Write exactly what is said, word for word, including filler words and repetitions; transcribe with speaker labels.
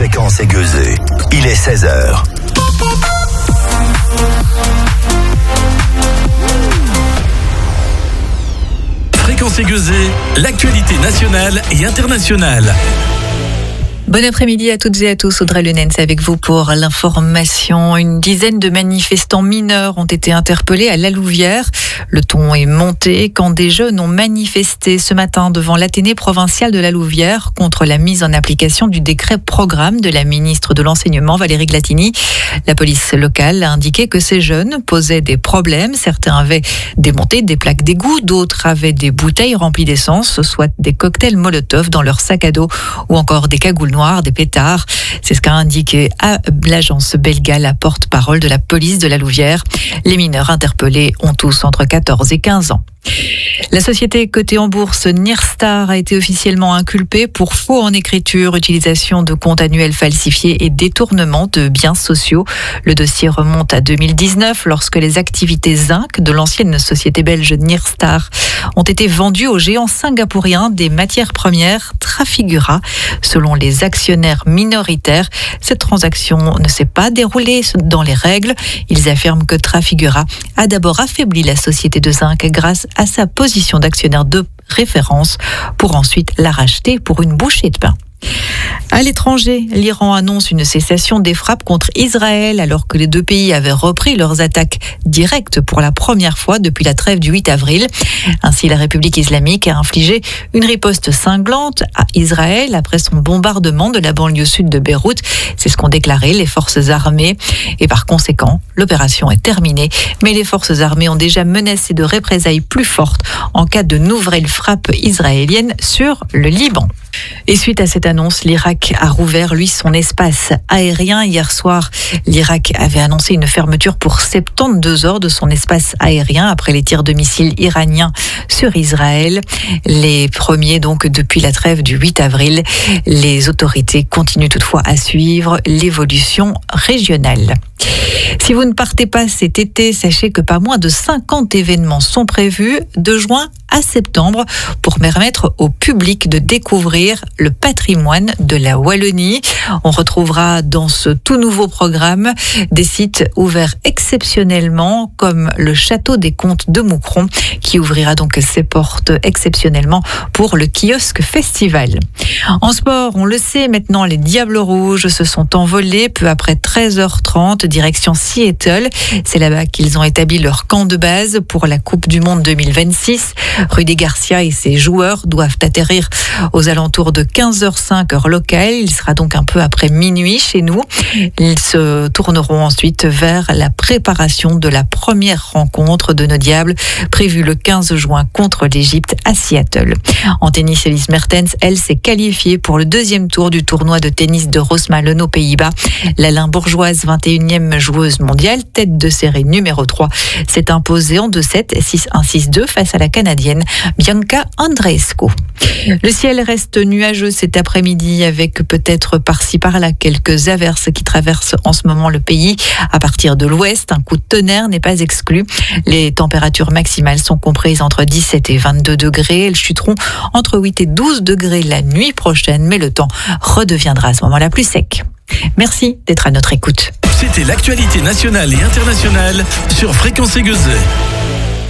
Speaker 1: Fréquence Aiguezée. Il est seize heures. Fréquence Aiguezée, l'actualité nationale et internationale.
Speaker 2: Bon après-midi à toutes et à tous, Audrey Lenens avec vous pour l'information. Une dizaine de manifestants mineurs ont été interpellés à La Louvière. Le ton est monté quand des jeunes ont manifesté ce matin devant l'Athénée provincial de La Louvière contre la mise en application du décret programme de la ministre de l'Enseignement Valérie Glatini. La police locale a indiqué que ces jeunes posaient des problèmes. Certains avaient démonté des plaques d'égout, d'autres avaient des bouteilles remplies d'essence, soit des cocktails Molotov dans leur sac à dos ou encore des cagoules noires, des pétards. C'est ce qu'a indiqué à l'agence belga la porte-parole de la police de La Louvière. Les mineurs interpellés ont tous entre quatorze et quinze ans. La société cotée en bourse Nyrstar a été officiellement inculpée pour faux en écriture, utilisation de comptes annuels falsifiés et détournement de biens sociaux. Le dossier remonte à deux mille dix-neuf lorsque les activités zinc de l'ancienne société belge Nyrstar ont été vendues au géant singapourien des matières premières Trafigura. Selon les actionnaires minoritaires, cette transaction ne s'est pas déroulée dans les règles. Ils affirment que Trafigura a d'abord affaibli la société de zinc grâce à sa position d'actionnaire de référence pour ensuite la racheter pour une bouchée de pain. À l'étranger, l'Iran annonce une cessation des frappes contre Israël alors que les deux pays avaient repris leurs attaques directes pour la première fois depuis la trêve du huit avril. Ainsi, la République islamique a infligé une riposte cinglante à Israël après son bombardement de la banlieue sud de Beyrouth. C'est ce qu'ont déclaré les forces armées. Et par conséquent, l'opération est terminée. Mais les forces armées ont déjà menacé de représailles plus fortes en cas de nouvelles frappes israéliennes sur le Liban. Et suite à cette annonce, l'Irak a rouvert, lui, son espace aérien. Hier soir, l'Irak avait annoncé une fermeture pour soixante-douze heures de son espace aérien après les tirs de missiles iraniens sur Israël. Les premiers, donc, depuis la trêve du huit avril. Les autorités continuent toutefois à suivre l'évolution régionale. Si vous ne partez pas cet été, sachez que pas moins de cinquante événements sont prévus de juin à septembre pour permettre au public de découvrir le patrimoine de la Wallonie. On retrouvera dans ce tout nouveau programme des sites ouverts exceptionnellement comme le Château des Comtes de Moucron qui ouvrira donc ses portes exceptionnellement pour le kiosque festival. En sport, on le sait maintenant, les Diables Rouges se sont envolés peu après treize heures trente direction Seattle. C'est là-bas qu'ils ont établi leur camp de base pour la Coupe du Monde deux mille vingt-six. Rudy Garcia et ses joueurs doivent atterrir aux alentours de quinze heures cinq heure locale. Il sera donc un peu après minuit chez nous. Ils se tourneront ensuite vers la préparation de la première rencontre de nos Diables prévue le quinze juin contre l'Égypte à Seattle. En tennis, Elise Mertens, elle, s'est qualifiée pour le deuxième tour du tournoi de tennis de Rosmalen aux Pays-Bas. La Limbourgeoise, vingt et unième joueuse mondiale, tête de série numéro trois, s'est imposée en deux sept, six un, six deux face à la Canadienne Bianca Andreescu. Le ciel reste nuageux cet après-midi avec peut-être par-ci par-là quelques averses qui traversent en ce moment le pays. À partir de l'ouest, un coup de tonnerre n'est pas exclu. Les températures maximales sont comprises entre dix-sept et vingt-deux degrés. Elles chuteront entre huit et douze degrés la nuit prochaine, mais le temps redeviendra à ce moment-là plus sec. Merci d'être à notre écoute.
Speaker 1: C'était l'actualité nationale et internationale sur Fréquence Aiguezée.